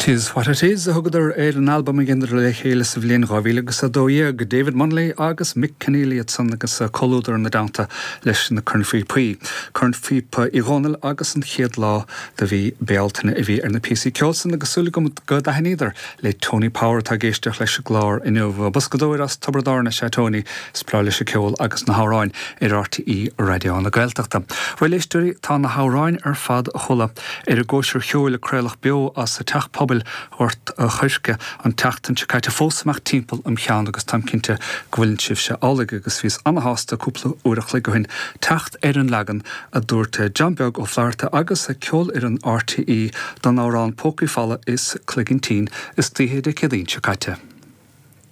Tis what it is, a hugger an album again the Chéile sa bhliain gábhíle agus a dóia go David Munley agus Mick Keneally at san agus a colúdar na danta leis na Cornfree Pui. Cornfree Pui I Ghonal agus an chéad lá da bhí bealtaine I bhí ar na PC Ceolsan agus súlagum go da hanidir le Tony Power tá géisteach leis a glár inniu buscadóir as tabardár na sé Tony splá leis a ceol agus na háráin ar RTE radio na Gaeltachta. Well leisteoirí tá na háráin ar fad a chola ar a góisiir cheoil a crealach beo as a teach pobil hort a chuisce an teachtan se caiite fósamach timppel chean agus tamcinnte ghuiiln sibh se álaige agus fís anhásta cúpla uairach le gohain teacht ar an legan a dúirte Jambeag ó Phláirte agus a ceol ar an RTE don árán pócaí falla is cligintí is tíhéad a cédaín se caiite.